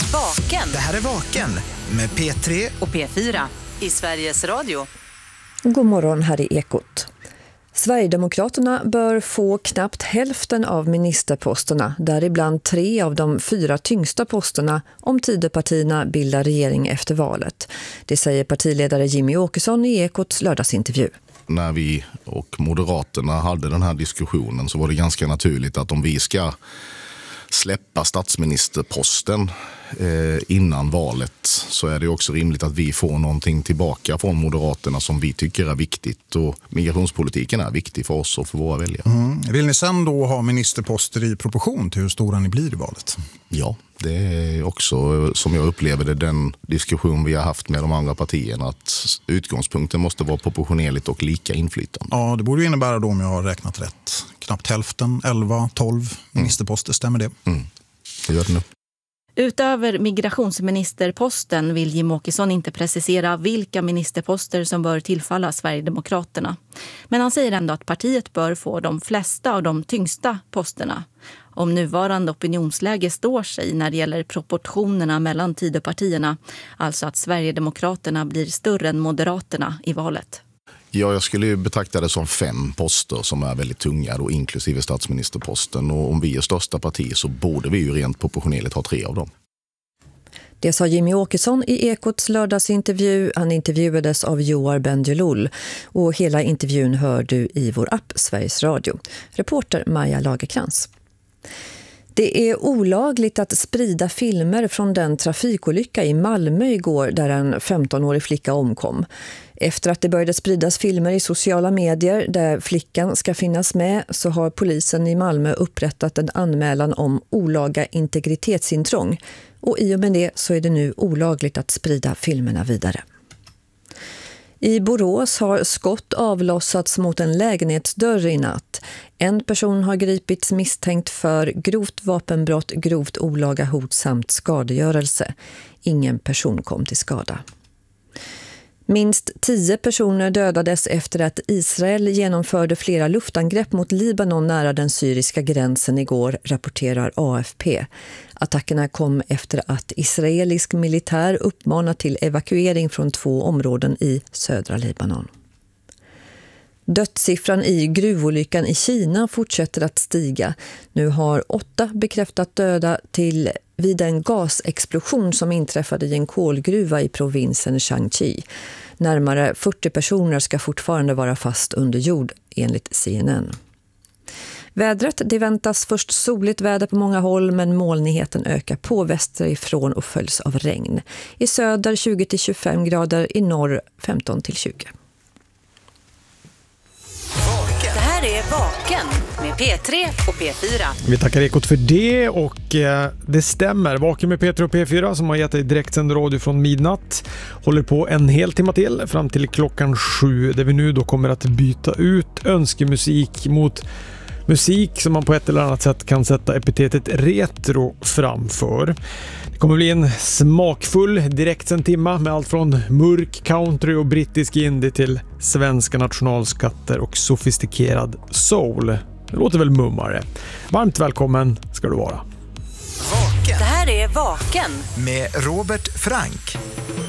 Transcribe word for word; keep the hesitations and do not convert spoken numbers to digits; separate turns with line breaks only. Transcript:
Vaken.
Det här är Vaken med P tre
och P fyra i Sveriges Radio.
God morgon, här är Ekot. Sverigedemokraterna bör få knappt hälften av ministerposterna, däribland tre av de fyra tyngsta posterna, om Tidöpartierna bildar regering efter valet. Det säger partiledare Jimmie Åkesson i Ekots lördagsintervju.
När vi och Moderaterna hade den här diskussionen så var det ganska naturligt att om vi ska släppa statsministerposten eh, innan valet så är det också rimligt att vi får någonting tillbaka från Moderaterna som vi tycker är viktigt, och migrationspolitiken är viktig för oss och för våra väljare.
Mm. Vill ni sen då ha ministerposter i proportion till hur stora ni blir i valet?
Ja, det är också som jag upplever det den diskussion vi har haft med de andra partierna, att utgångspunkten måste vara proportionerligt och lika inflytande.
Ja, det borde ju innebära då, om jag har räknat rätt, knappt hälften, elva, tolv ministerposter, stämmer det?
Mm. Det gör det nu.
Utöver migrationsministerposten vill Jimmie Åkesson inte precisera vilka ministerposter som bör tillfalla Sverigedemokraterna. Men han säger ändå att partiet bör få de flesta av de tyngsta posterna. Om nuvarande opinionsläge står sig när det gäller proportionerna mellan Tidöpartierna, alltså att Sverigedemokraterna blir större än Moderaterna i valet.
Ja, jag skulle ju betrakta det som fem poster som är väldigt tunga, då, inklusive statsministerposten. Och om vi är största parti så borde vi ju rent proportionerligt ha tre av dem.
Det sa Jimmie Åkesson i Ekots lördagsintervju. Han intervjuades av Joar Bendjelloul. Och hela intervjun hör du i vår app Sveriges Radio. Reporter Maja Lagerkrans. Det är olagligt att sprida filmer från den trafikolycka i Malmö igår där en femtonårig flicka omkom. Efter att det började spridas filmer i sociala medier där flickan ska finnas med så har polisen i Malmö upprättat en anmälan om olaga integritetsintrång. Och i och med det så är det nu olagligt att sprida filmerna vidare. I Borås har skott avlossats mot en lägenhetsdörr i natt. En person har gripits misstänkt för grovt vapenbrott, grovt olaga hot samt skadegörelse. Ingen person kom till skada. Minst tio personer dödades efter att Israel genomförde flera luftangrepp mot Libanon nära den syriska gränsen igår, rapporterar A F P. Attackerna kom efter att israelisk militär uppmanat till evakuering från två områden i södra Libanon. Dödssiffran i gruvolyckan i Kina fortsätter att stiga. Nu har åtta bekräftat döda till vid en gasexplosion som inträffade i en kolgruva i provinsen Shaanxi. Närmare fyrtio personer ska fortfarande vara fast under jord, enligt C N N. Vädret, det väntas först soligt väder på många håll, men molnigheten ökar på västerifrån och följs av regn. I söder tjugo till tjugofem grader, i norr femton till tjugo.
Det här är Vaken med P tre och P fyra.
Vi tackar Ekot för det, och eh, det stämmer. Vaken med P tre och P fyra som har gett dig direktsänd radio från midnatt. Håller på en hel timme till fram till klockan sju, där vi nu då kommer att byta ut önskemusik mot musik som man på ett eller annat sätt kan sätta epitetet retro framför. Det kommer bli en smakfull direktsänd timma med allt från mörk country och brittisk indie till svenska nationalskatter och sofistikerad soul. Det låter väl mummare. Varmt välkommen ska du vara.
Vaken. Det här är Vaken
med Robert Frank.